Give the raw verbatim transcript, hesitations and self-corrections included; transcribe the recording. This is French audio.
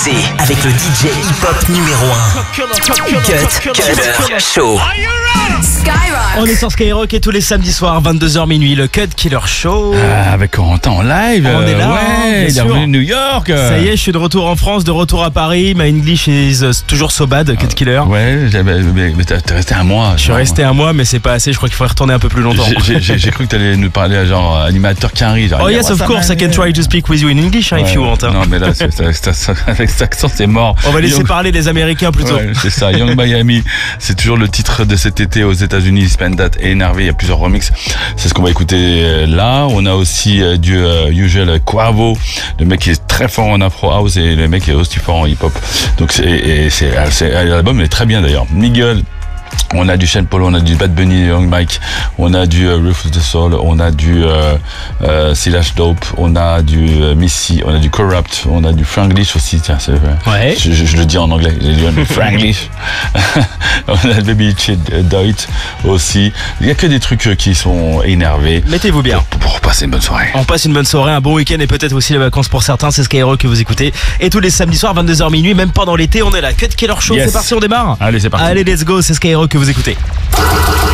C'est avec le D J hip-hop numéro un. Cut Killer Show. Skyrock. On est sur Skyrock et tous les samedis soirs, vingt-deux heures minuit, le Cut Killer Show. Ah, avec Corentin en live. On est là, ouais, hein, il est sûr. revenu de New York. Ça y est, je suis de retour en France, de retour à Paris. My English is uh, toujours so bad, Cut Killer. Ouais, mais, mais t'es resté un mois. Je suis resté un mois, mais c'est pas assez. Je crois qu'il faudrait retourner un peu plus longtemps. J'ai, j'ai, j'ai cru que t'allais nous parler à genre animateur Quinry. Oh yes, of course, I can try to speak with you in English hein, ouais, if you want. Hein. Non, mais là, c'est, c'est, c'est, c'est, avec cet accent, c'est mort. On va laisser Young... parler les Américains plutôt. Ouais, c'est ça, Young Miami. C'est toujours le titre de cet été aux États-Unis. Spend That et Énervé. Il y a plusieurs remixes. C'est ce qu'on va écouter là. On a aussi euh, du euh, Usual Quavo. Le mec qui est très fort en Afro House et le mec qui est aussi fort en hip-hop. Donc c'est, et c'est, c'est, l'album est très bien d'ailleurs. Miguel. On a du Sean Paul, on a du Bad Bunny, Young Mike, on a du euh, Rufus the Soul, on a du euh, euh, Silash Dope, on a du euh, Missy, on a du Corrupt, on a du Franglish aussi, tiens, c'est vrai. Ouais. Je, je, je le dis en anglais, j'ai dit Franglish. On a Baby Chid Doit aussi. Il y a que des trucs qui sont énervés. Mettez-vous bien. Pour, pour passer une bonne soirée. On passe une bonne soirée, un bon week-end et peut-être aussi les vacances pour certains. C'est Skyrock que vous écoutez. Et tous les samedis soirs, vingt-deux heures minuit, même pendant l'été, on est là. Cut Killer Show, Yes. c'est parti, on démarre. Allez, c'est parti. Allez, let's go, c'est Skyrock que vous écoutez.